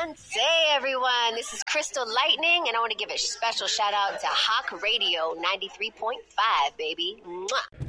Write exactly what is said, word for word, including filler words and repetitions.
Hey everyone, this is Crystal Lightning, and I want to give a special shout out to Hawk Radio ninety-three point five, baby. Mwah.